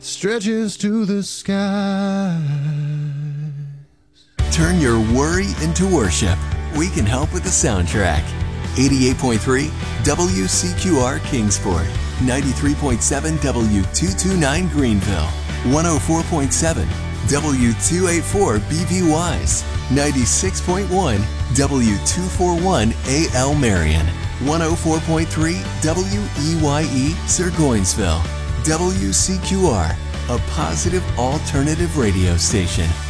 stretches to the sky. Turn your worry into worship. We can help with the soundtrack. 88.3 WCQR Kingsport, 93.7 W229 Greenville, 104.7 W284 BV Wise, 96.1 W241 AL Marion, 104.3 WEYE Sirgoinsville. WCQR, a positive alternative radio station.